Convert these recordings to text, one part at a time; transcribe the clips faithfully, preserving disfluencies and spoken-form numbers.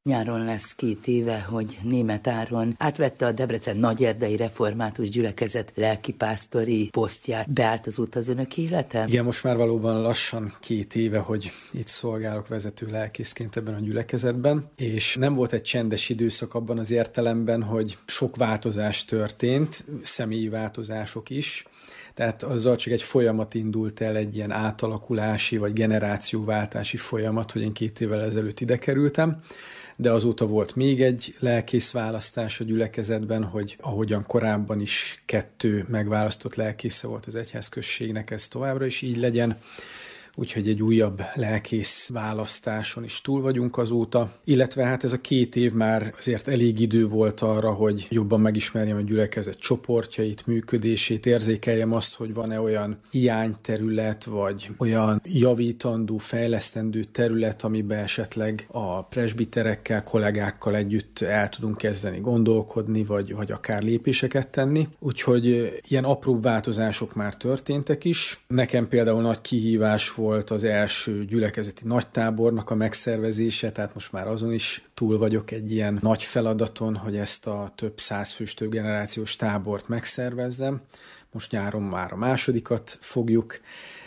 Nyáron lesz két éve, hogy Németh Áron átvette a Debrecen Nagyerdei Református Gyülekezet lelkipásztori posztját. Beállt azóta az önök élete? Igen, most már valóban lassan két éve, hogy itt szolgálok vezető lelkészként ebben a gyülekezetben, és nem volt egy csendes időszak abban az értelemben, hogy sok változás történt, személyi változások is. Tehát azzal csak egy folyamat indult el, egy ilyen átalakulási vagy generációváltási folyamat, hogy én két évvel ezelőtt ide kerültem, de azóta volt még egy lelkészválasztás a gyülekezetben, hogy ahogyan korábban is kettő megválasztott lelkésze volt az egyházközségnek, ez továbbra is így legyen. Úgyhogy egy újabb lelkész választáson is túl vagyunk azóta, illetve hát ez a két év már azért elég idő volt arra, hogy jobban megismerjem a gyülekezet csoportjait, működését, érzékeljem azt, hogy van-e olyan hiányterület, vagy olyan javítandó, fejlesztendő terület, amiben esetleg a presbiterekkel, kollégákkal együtt el tudunk kezdeni gondolkodni, vagy, vagy akár lépéseket tenni. Úgyhogy ilyen apró változások már történtek is. Nekem például nagy kihívás volt volt az első gyülekezeti nagytábornak a megszervezése, tehát most már azon is túl vagyok egy ilyen nagy feladaton, hogy ezt a több száz fős, több generációs tábort megszervezzem. Most nyáron már a másodikat fogjuk,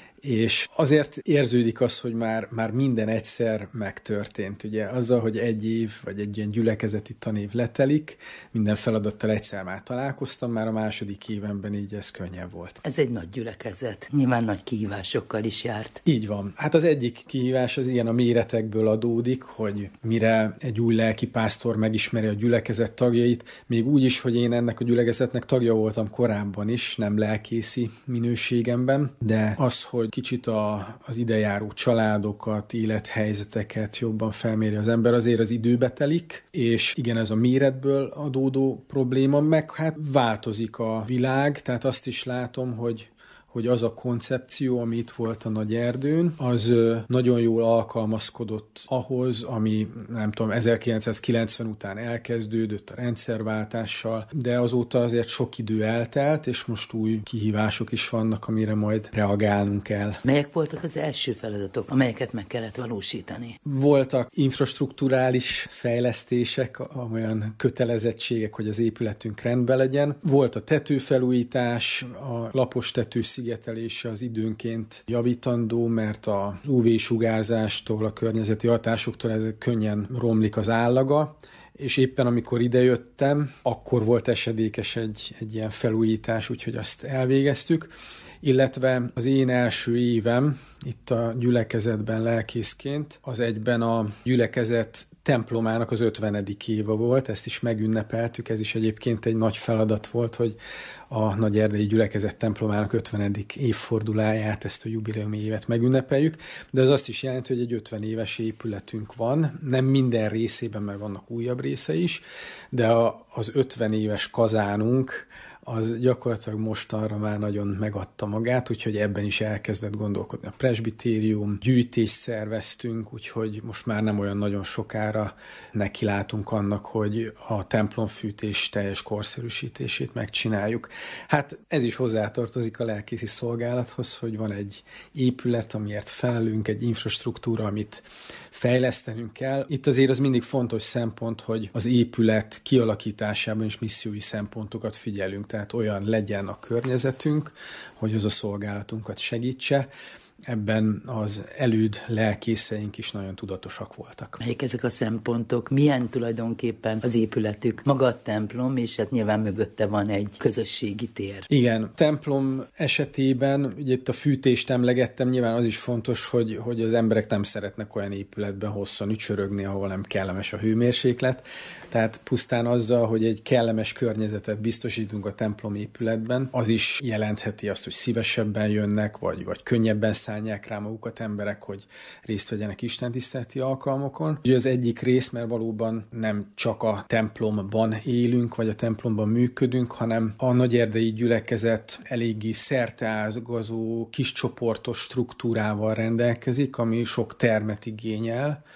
és azért érződik az, hogy már, már minden egyszer megtörtént. Ugye azzal, hogy egy év, vagy egy ilyen gyülekezeti tanév letelik, minden feladattal egyszer már találkoztam, már a második évenben így ez könnyebb volt. Ez egy nagy gyülekezet, nyilván nagy kihívásokkal is járt. Így van. Hát az egyik kihívás az ilyen a méretekből adódik, hogy mire egy új lelkipásztor megismeri a gyülekezet tagjait, még úgy is, hogy én ennek a gyülekezetnek tagja voltam korábban is, nem lelkészi minőségemben, de az, hogy kicsit a, az idejáró családokat, élethelyzeteket jobban felméri az ember, azért az időbe telik, és igen, ez a méretből adódó probléma, meg hát változik a világ, tehát azt is látom, hogy hogy az a koncepció, ami itt volt a nagy erdőn, az nagyon jól alkalmazkodott ahhoz, ami nem tudom, ezerkilencszázkilencven után elkezdődött a rendszerváltással, de azóta azért sok idő eltelt, és most új kihívások is vannak, amire majd reagálnunk kell. Melyek voltak az első feladatok, amelyeket meg kellett valósítani? Voltak infrastrukturális fejlesztések, olyan kötelezettségek, hogy az épületünk rendben legyen. Volt a tetőfelújítás, a lapos tető szigetelése az időnként javítandó, mert az ú vé-sugárzástól, a környezeti hatásoktól ez könnyen romlik az állaga, és éppen amikor idejöttem, akkor volt esedékes egy, egy ilyen felújítás, úgyhogy azt elvégeztük. Illetve az én első évem itt a gyülekezetben lelkészként, az egyben a gyülekezet templomának az ötvenedik éve volt, ezt is megünnepeltük, ez is egyébként egy nagy feladat volt, hogy a Nagyerdei Gyülekezet templomának ötvenedik évforduláját, ezt a jubileumi évet megünnepeljük, de az azt is jelenti, hogy egy ötven éves épületünk van, nem minden részében, mert vannak újabb része is, de a, az ötven éves kazánunk, az gyakorlatilag mostanra már nagyon megadta magát, úgyhogy ebben is elkezdett gondolkodni a presbitérium, gyűjtést szerveztünk, úgyhogy most már nem olyan nagyon sokára nekilátunk annak, hogy a templomfűtés teljes korszerűsítését megcsináljuk. Hát ez is hozzátartozik a lelkészi szolgálathoz, hogy van egy épület, amiért felelünk, egy infrastruktúra, amit fejlesztenünk kell. Itt azért az mindig fontos szempont, hogy az épület kialakításában is missziói szempontokat figyelünk, tehát olyan legyen a környezetünk, hogy az a szolgálatunkat segítse. Ebben az előd lelkészeink is nagyon tudatosak voltak. Melyik ezek a szempontok? Milyen tulajdonképpen az épületük? Maga a templom, és hát nyilván mögötte van egy közösségi tér. Igen, templom esetében, ugye itt a fűtést emlegettem, nyilván az is fontos, hogy, hogy az emberek nem szeretnek olyan épületben hosszan ücsörögni, ahol nem kellemes a hőmérséklet. Tehát pusztán azzal, hogy egy kellemes környezetet biztosítunk a templom épületben, az is jelentheti azt, hogy szívesebben jönnek, vagy, vagy könnyebben szállják rá magukat emberek, hogy részt vegyenek istentiszteleti alkalmokon. Ugye az egyik rész, mert valóban nem csak a templomban élünk, vagy a templomban működünk, hanem a nagyerdei gyülekezet eléggé szerteágazó, kiscsoportos struktúrával rendelkezik, ami sok termet igényel,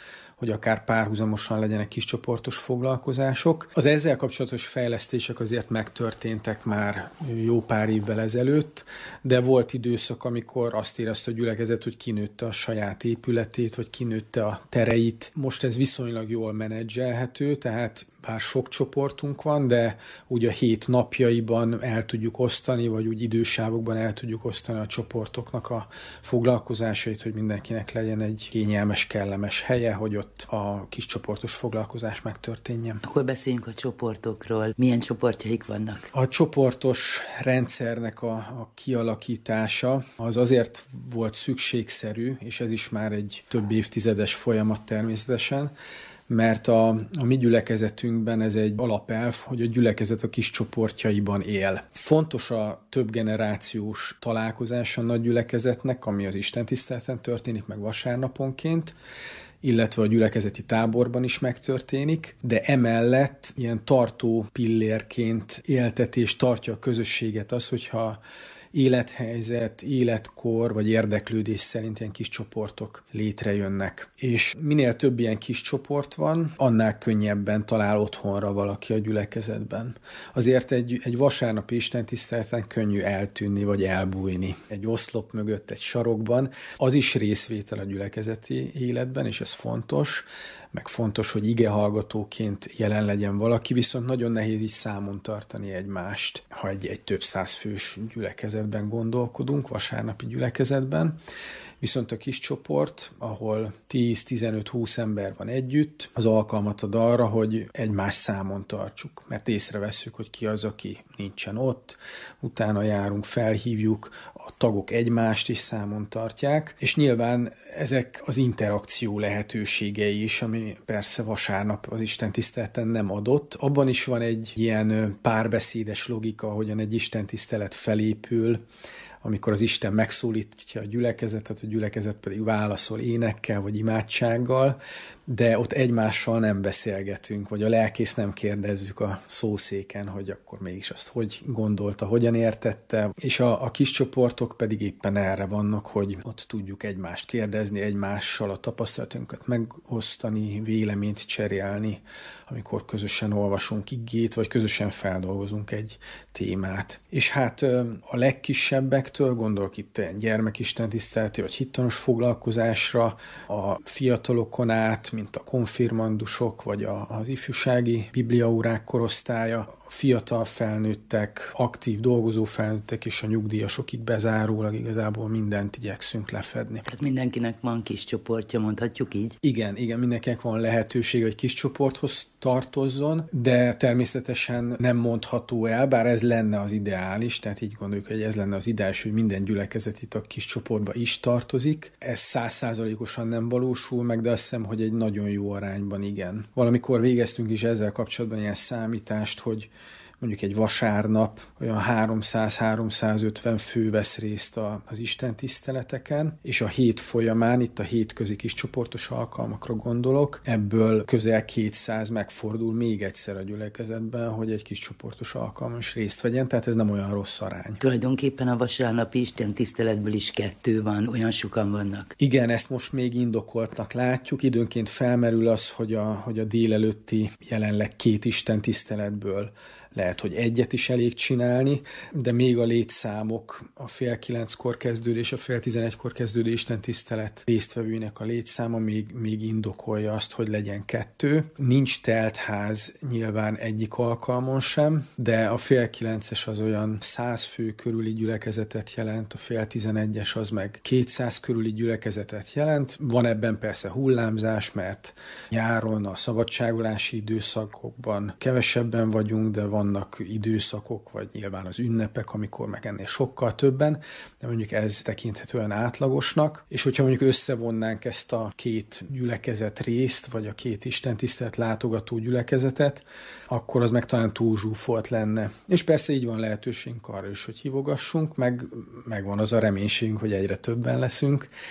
hogy akár párhuzamosan legyenek kiscsoportos foglalkozások. Az ezzel kapcsolatos fejlesztések azért megtörténtek már jó pár évvel ezelőtt, de volt időszak, amikor azt érezte a gyülekezet, hogy kinőtte a saját épületét, vagy kinőtte a tereit. Most ez viszonylag jól menedzselhető, tehát bár sok csoportunk van, de úgy a hét napjaiban el tudjuk osztani, vagy úgy idősávokban el tudjuk osztani a csoportoknak a foglalkozásait, hogy mindenkinek legyen egy kényelmes, kellemes helye, hogy ott a kis csoportos foglalkozás megtörténjen. Akkor beszéljünk a csoportokról. Milyen csoportjaik vannak? A csoportos rendszernek a, a kialakítása az azért volt szükségszerű, és ez is már egy több évtizedes folyamat természetesen, mert a, a mi gyülekezetünkben ez egy alapelv, hogy a gyülekezet a kis csoportjaiban él. Fontos a több generációs találkozás a nagy gyülekezetnek, ami az istentiszteleten történik, meg vasárnaponként, illetve a gyülekezeti táborban is megtörténik, de emellett ilyen tartó pillérként élteti és tartja a közösséget az, hogyha élethelyzet, életkor vagy érdeklődés szerint ilyen kis csoportok létrejönnek. És minél több ilyen kis csoport van, annál könnyebben talál otthonra valaki a gyülekezetben. Azért egy, egy vasárnapi istentiszteleten könnyű eltűnni vagy elbújni. Egy oszlop mögött, egy sarokban. Az is részvétel a gyülekezeti életben, és ez fontos, meg fontos, hogy igehallgatóként jelen legyen valaki, viszont nagyon nehéz is számon tartani egymást, ha egy, egy több száz fős gyülekezetben gondolkodunk, vasárnapi gyülekezetben. Viszont a kis csoport, ahol tíz-tizenöt-húsz ember van együtt, az alkalmat ad arra, hogy egymás számon tartsuk, mert észrevesszük, hogy ki az, aki nincsen ott, utána járunk, felhívjuk, a tagok egymást is számon tartják, és nyilván ezek az interakció lehetőségei is, ami persze vasárnap az istentiszteleten nem adott. Abban is van egy ilyen párbeszédes logika, ahogyan egy istentisztelet felépül, amikor az Isten megszólítja a gyülekezetet, a gyülekezet pedig válaszol énekkel vagy imádsággal, de ott egymással nem beszélgetünk, vagy a lelkész nem kérdezzük a szószéken, hogy akkor mégis azt hogy gondolta, hogyan értette, és a, a kis csoportok pedig éppen erre vannak, hogy ott tudjuk egymást kérdezni, egymással a tapasztalatunkat megosztani, véleményt cserélni, amikor közösen olvasunk igét, vagy közösen feldolgozunk egy témát. És hát a legkisebbektől, gondolok itt gyermekistentiszteleti vagy hittanos foglalkozásra, a fiatalokon át, mint a konfirmandusok, vagy a, az ifjúsági bibliaórák korosztálya, a fiatal felnőttek, aktív dolgozó felnőttek és a nyugdíjasokig bezárólag igazából mindent igyekszünk lefedni. Tehát mindenkinek van kis csoportja, mondhatjuk így? Igen, igen, mindenkinek van lehetőség, hogy kis csoporthoz tartozzon, de természetesen nem mondható el, bár ez lenne az ideális, tehát így gondoljuk, hogy ez lenne az ideális, hogy minden gyülekezet itt a kis csoportba is tartozik. Ez száz százalékosan nem valósul meg, de azt hiszem, hogy egy nagyon jó arányban igen. Valamikor végeztünk is ezzel kapcsolatban ilyen számítást, hogy mondjuk egy vasárnap olyan háromszáz-háromszázötven fő vesz részt az istentiszteleteken, és a hét folyamán, itt a hétközi kis csoportos alkalmakra gondolok, ebből közel kétszáz megfordul még egyszer a gyülekezetben, hogy egy kis csoportos alkalmon is részt vegyen, tehát ez nem olyan rossz arány. Tulajdonképpen a vasárnapi istentiszteletből is kettő van, olyan sokan vannak. Igen, ezt most még indokoltnak látjuk. Időnként felmerül az, hogy a, hogy a délelőtti jelenleg két istentiszteletből lehet, hogy egyet is elég csinálni, de még a létszámok, a fél kilenckor kezdődő és a fél tizenegykor kezdődő istentisztelet résztvevőinek a létszáma még, még indokolja azt, hogy legyen kettő. Nincs teltház nyilván egyik alkalmon sem, de a fél kilences az olyan száz fő körüli gyülekezetet jelent, a fél tizenegyes az meg kétszáz körüli gyülekezetet jelent. Van ebben persze hullámzás, mert nyáron a szabadságolási időszakokban kevesebben vagyunk, de van vannak időszakok, vagy nyilván az ünnepek, amikor meg ennél sokkal többen, de mondjuk ez tekinthetően átlagosnak, és hogyha mondjuk összevonnánk ezt a két gyülekezet részt, vagy a két istentisztelet látogató gyülekezetet, akkor az meg talán túl zsúfolt lenne. És persze így van lehetőségünk arra is, hogy hívogassunk, meg, meg van az a reménységünk, hogy egyre többen leszünk,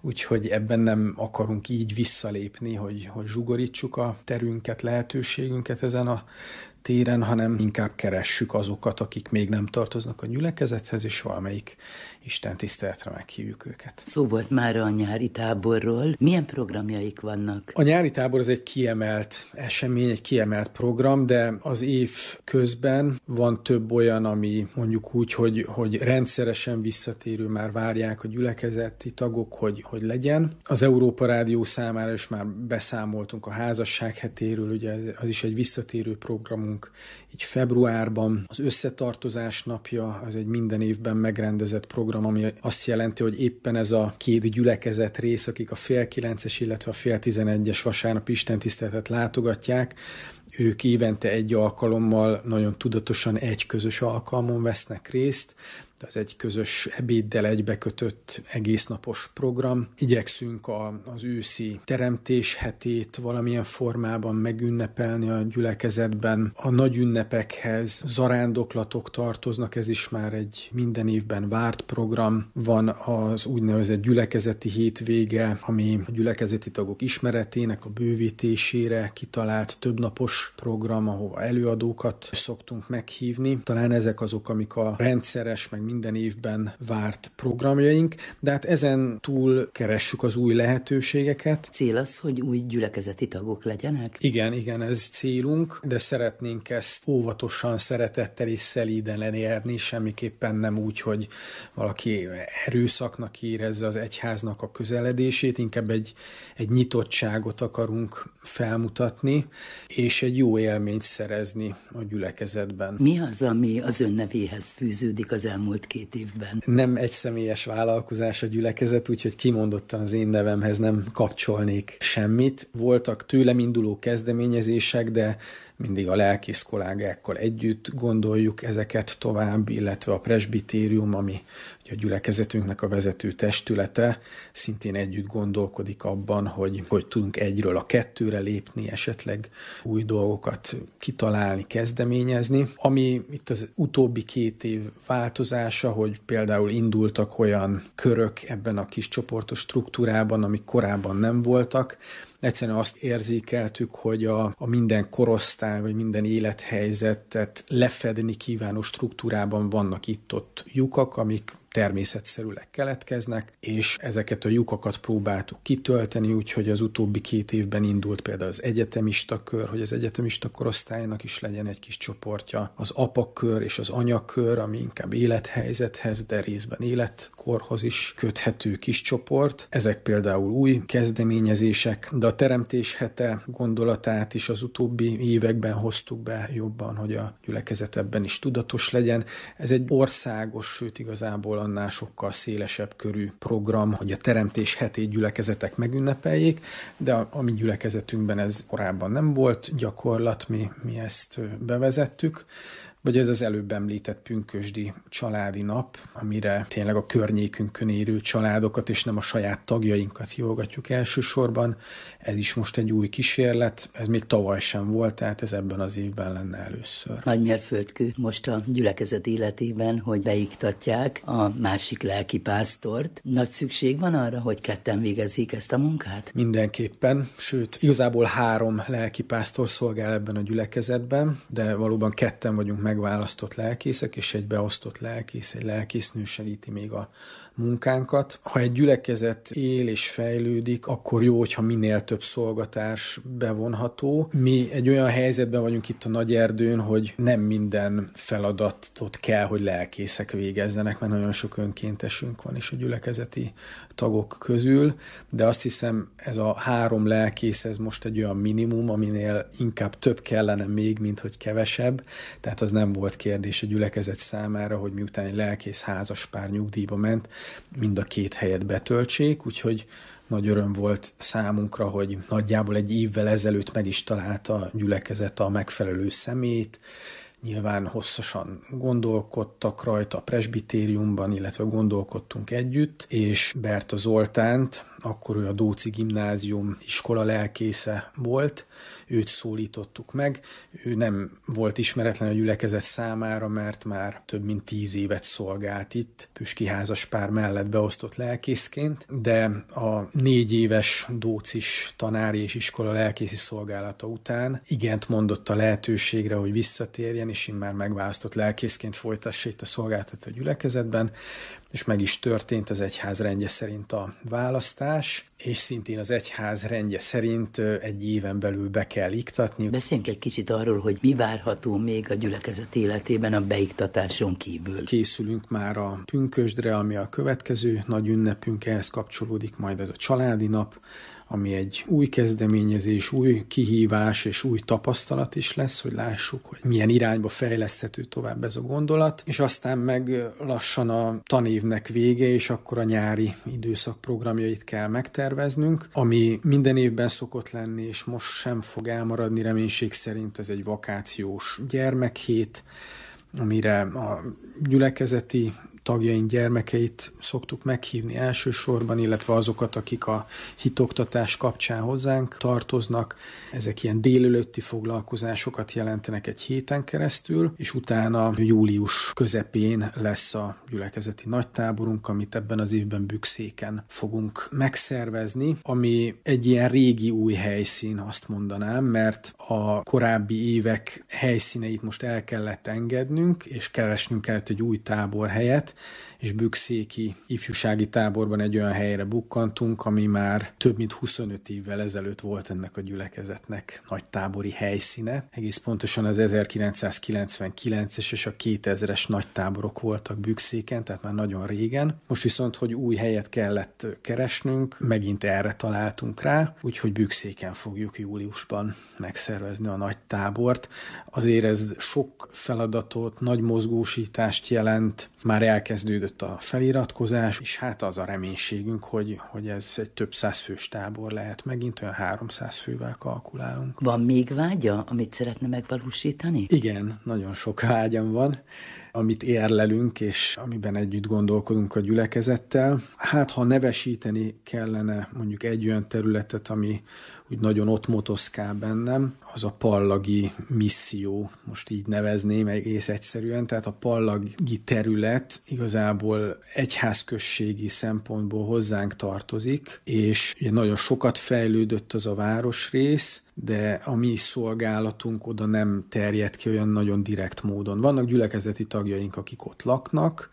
úgyhogy ebben nem akarunk így visszalépni, hogy, hogy zsugorítsuk a terünket, lehetőségünket ezen a téren, hanem inkább keressük azokat, akik még nem tartoznak a gyülekezethez, és valamelyik Isten tiszteletre meghívjuk őket. Szó volt már a nyári táborról. Milyen programjaik vannak? A nyári tábor az egy kiemelt esemény, egy kiemelt program, de az év közben van több olyan, ami mondjuk úgy, hogy, hogy rendszeresen visszatérő, már várják a gyülekezeti tagok, hogy, hogy legyen. Az Európa Rádió számára is már beszámoltunk a házasság hetéről, ugye az is egy visszatérő programunk. Így februárban az összetartozás napja, az egy minden évben megrendezett program, ami azt jelenti, hogy éppen ez a két gyülekezet rész, akik a fél kilences, illetve a fél tizenegyes vasárnap istentiszteletet látogatják, ők évente egy alkalommal nagyon tudatosan egy közös alkalmon vesznek részt, de az egy közös ebéddel egybekötött egésznapos program. Igyekszünk a, az őszi teremtés hetét valamilyen formában megünnepelni a gyülekezetben. A nagy ünnepekhez zarándoklatok tartoznak, ez is már egy minden évben várt program. Van az úgynevezett gyülekezeti hétvége, ami a gyülekezeti tagok ismeretének a bővítésére kitalált többnapos program, ahova előadókat szoktunk meghívni. Talán ezek azok, amik a rendszeres, meg minden évben várt programjaink, de hát ezen túl keressük az új lehetőségeket. Cél az, hogy új gyülekezeti tagok legyenek? Igen, igen, ez célunk, de szeretnénk ezt óvatosan, szeretettel és szelíden elérni, semmiképpen nem úgy, hogy valaki erőszaknak érezze az egyháznak a közeledését, inkább egy, egy nyitottságot akarunk felmutatni, és egy jó élményt szerezni a gyülekezetben. Mi az, ami az ön nevéhez fűződik az elmúlt két évben? Nem egy személyes vállalkozás a gyülekezet, úgyhogy kimondottan az én nevemhez nem kapcsolnék semmit. Voltak tőlem induló kezdeményezések, de mindig a lelkész kollégákkal együtt gondoljuk ezeket tovább, illetve a presbitérium, ami a gyülekezetünknek a vezető testülete, szintén együtt gondolkodik abban, hogy hogy tudunk egyről a kettőre lépni, esetleg új dolgokat kitalálni, kezdeményezni. Ami itt az utóbbi két év változása, hogy például indultak olyan körök ebben a kis csoportos struktúrában, amik korábban nem voltak. Egyszerűen azt érzékeltük, hogy a, a minden korosztály, vagy minden élethelyzetet lefedni kívánó struktúrában vannak itt-ott lyukak, amik természetszerűleg keletkeznek, és ezeket a lyukakat próbáltuk kitölteni, úgyhogy az utóbbi két évben indult például az egyetemista kör, hogy az egyetemista korosztálynak is legyen egy kis csoportja, az apakör és az anyakör, ami inkább élethelyzethez, de részben életkorhoz is köthető kis csoport. Ezek például új kezdeményezések, de a teremtés hete gondolatát is az utóbbi években hoztuk be jobban, hogy a gyülekezet ebben is tudatos legyen. Ez egy országos, sőt igazából annál sokkal szélesebb körű program, hogy a teremtés hetét gyülekezetek megünnepeljék, de a, a mi gyülekezetünkben ez korábban nem volt gyakorlat, mi, mi ezt bevezettük. Vagy ez az előbb említett pünkösdi családi nap, amire tényleg a környékünkön érő családokat, és nem a saját tagjainkat hívogatjuk elsősorban. Ez is most egy új kísérlet, ez még tavaly sem volt, tehát ez ebben az évben lenne először. Nagy mérföldkő most a gyülekezet életében, hogy beiktatják a másik lelkipásztort. Nagy szükség van arra, hogy ketten végezzék ezt a munkát? Mindenképpen, sőt, igazából három lelkipásztor szolgál ebben a gyülekezetben, de valóban ketten vagyunk meg megválasztott lelkészek, és egy beosztott lelkész, egy lelkésznő segíti még a munkánkat. Ha egy gyülekezet él és fejlődik, akkor jó, hogyha minél több szolgatárs bevonható. Mi egy olyan helyzetben vagyunk itt a Nagyerdőn, hogy nem minden feladatot kell, hogy lelkészek végezzenek, mert nagyon sok önkéntesünk van is a gyülekezeti tagok közül, de azt hiszem ez a három lelkész, ez most egy olyan minimum, aminél inkább több kellene még, mint hogy kevesebb. Tehát az nem volt kérdés a gyülekezet számára, hogy miután egy lelkész házaspár nyugdíjba ment, mind a két helyet betöltsék, úgyhogy nagy öröm volt számunkra, hogy nagyjából egy évvel ezelőtt meg is találta a gyülekezet a megfelelő személyt. Nyilván hosszasan gondolkodtak rajta a presbitériumban, illetve gondolkodtunk együtt, és Berta Zoltánt, akkor ő a Dóczy Gimnázium iskola lelkésze volt, őt szólítottuk meg. Ő nem volt ismeretlen a gyülekezet számára, mert már több mint tíz évet szolgált itt, püspöki házaspár mellett beosztott lelkészként, de a négy éves dócis tanári és iskola lelkészi szolgálata után igent mondott a lehetőségre, hogy visszatérjen, és immár megválasztott lelkészként folytassa itt a szolgáltat a gyülekezetben, és meg is történt az egyház rendje szerint a választás, és szintén az egyház rendje szerint egy éven belül be kell iktatni. Beszéljünk egy kicsit arról, hogy mi várható még a gyülekezet életében a beiktatáson kívül. Készülünk már a pünkösdre, ami a következő nagy ünnepünk, ehhez kapcsolódik majd ez a családi nap, ami egy új kezdeményezés, új kihívás és új tapasztalat is lesz, hogy lássuk, hogy milyen irányba fejleszthető tovább ez a gondolat, és aztán meg lassan a tanévnek vége, és akkor a nyári időszak programjait kell megterveznünk, ami minden évben szokott lenni, és most sem fog elmaradni reménység szerint, ez egy vakációs gyermekhét, amire a gyülekezeti tagjaink gyermekeit szoktuk meghívni elsősorban, illetve azokat, akik a hitoktatás kapcsán hozzánk tartoznak. Ezek ilyen délelőtti foglalkozásokat jelentenek egy héten keresztül, és utána július közepén lesz a gyülekezeti nagytáborunk, amit ebben az évben Bükszéken fogunk megszervezni, ami egy ilyen régi új helyszín, azt mondanám, mert a korábbi évek helyszíneit most el kellett engednünk, és keresnünk kellett egy új táborhelyet, és bükszéki ifjúsági táborban egy olyan helyre bukkantunk, ami már több mint huszonöt évvel ezelőtt volt ennek a gyülekezetnek nagy tábori helyszíne. Egész pontosan az ezerkilencszázkilencvenkilences és a kétezres nagy táborok voltak Bükszéken, tehát már nagyon régen. Most viszont, hogy új helyet kellett keresnünk, megint erre találtunk rá, úgyhogy Bükszéken fogjuk júliusban megszervezni a nagy tábort. Azért ez sok feladatot, nagy mozgósítást jelent, már elkezdődött a feliratkozás, és hát az a reménységünk, hogy, hogy ez egy több száz fős tábor lehet megint, olyan háromszáz fővel kalkulálunk. Van még vágya, amit szeretne megvalósítani? Igen, nagyon sok vágyam van, amit érlelünk, és amiben együtt gondolkodunk a gyülekezettel. Hát, ha nevesíteni kellene mondjuk egy olyan területet, ami úgy nagyon ott motoszkál bennem, az a pallagi misszió, most így nevezném egész egyszerűen, tehát a pallagi terület igazából egyházközségi szempontból hozzánk tartozik, és ugye nagyon sokat fejlődött az a városrész, de a mi szolgálatunk oda nem terjed ki olyan nagyon direkt módon. Vannak gyülekezeti tagjaink, akik ott laknak,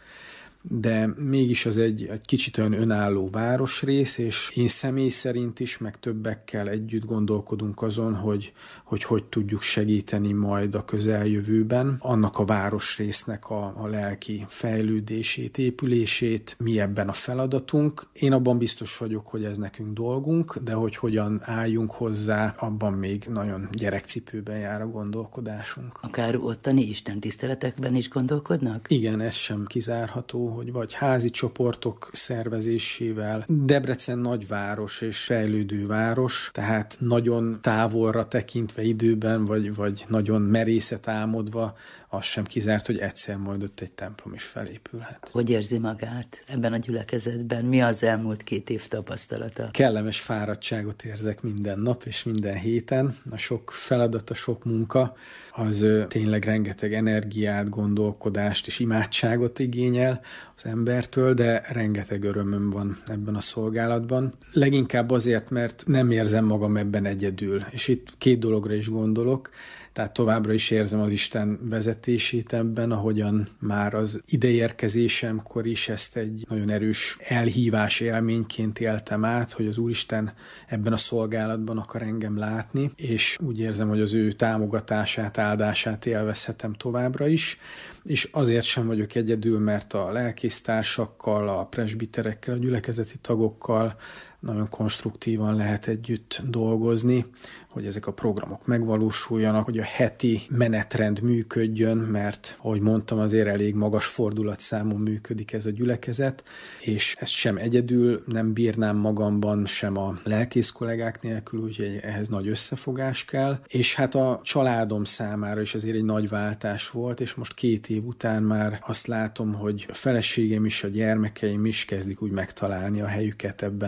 de mégis az egy, egy kicsit olyan önálló városrész, és én személy szerint is, meg többekkel együtt gondolkodunk azon, hogy hogy, hogy tudjuk segíteni majd a közeljövőben annak a városrésznek a, a lelki fejlődését, épülését, mi ebben a feladatunk. Én abban biztos vagyok, hogy ez nekünk dolgunk, de hogy hogyan álljunk hozzá, abban még nagyon gyerekcipőben jár a gondolkodásunk. Akár ottani istentiszteletekben is gondolkodnak? Igen, ez sem kizárható, hogy vagy házi csoportok szervezésével. Debrecen nagyváros és fejlődő város, tehát nagyon távolra tekintve időben, vagy, vagy nagyon merészet álmodva, az sem kizárt, hogy egyszer majd ott egy templom is felépülhet. Hogy érzi magát ebben a gyülekezetben? Mi az elmúlt két év tapasztalata? Kellemes fáradtságot érzek minden nap és minden héten. A sok feladat, a sok munka, az tényleg rengeteg energiát, gondolkodást és imádságot igényel az embertől, de rengeteg örömöm van ebben a szolgálatban. Leginkább azért, mert nem érzem magam ebben egyedül, és itt két dologra is gondolok. Tehát továbbra is érzem az Isten vezetését ebben, ahogyan már az ideérkezésemkor is ezt egy nagyon erős elhívás élményként éltem át, hogy az Úristen ebben a szolgálatban akar engem látni, és úgy érzem, hogy az ő támogatását, áldását élvezhetem továbbra is, és azért sem vagyok egyedül, mert a lelkésztársakkal, a presbiterekkel, a gyülekezeti tagokkal nagyon konstruktívan lehet együtt dolgozni, hogy ezek a programok megvalósuljanak, hogy a heti menetrend működjön, mert, ahogy mondtam, azért elég magas fordulatszámon működik ez a gyülekezet, és ezt sem egyedül nem bírnám magamban, sem a lelkész kollégák nélkül, úgyhogy ehhez nagy összefogás kell. És hát a családom számára is azért egy nagy váltás volt, és most két év után már azt látom, hogy a feleségem is, a gyermekeim is kezdik úgy megtalálni a helyüket ebben a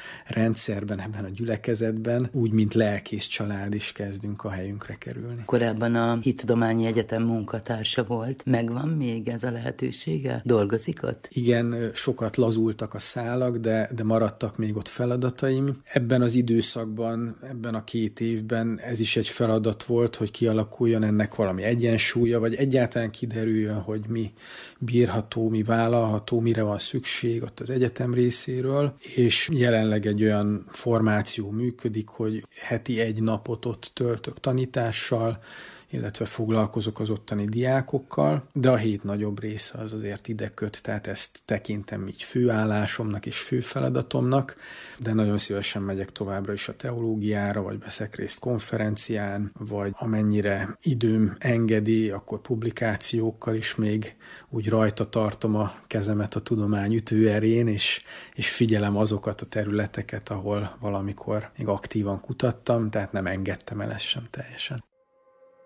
rendszerben, ebben a gyülekezetben, úgy, mint lelkész család is kezdünk a helyünkre kerülni. Korábban a Hittudományi Egyetem munkatársa volt. Megvan még ez a lehetősége? Dolgozik ott? Igen, sokat lazultak a szálak, de, de maradtak még ott feladataim. Ebben az időszakban, ebben a két évben ez is egy feladat volt, hogy kialakuljon ennek valami egyensúlya, vagy egyáltalán kiderüljön, hogy mi bírható, mi vállalható, mire van szükség ott az egyetem részéről, és jelenleg egy olyan formáció működik, hogy heti egy napot ott töltök tanítással, illetve foglalkozok az ottani diákokkal, de a hét nagyobb része az azért ide köt, tehát ezt tekintem így főállásomnak és főfeladatomnak, de nagyon szívesen megyek továbbra is a teológiára, vagy veszek részt konferencián, vagy amennyire időm engedi, akkor publikációkkal is még úgy rajta tartom a kezemet a tudomány ütőerén, és, és figyelem azokat a területeket, ahol valamikor még aktívan kutattam, tehát nem engedtem el ezt sem teljesen.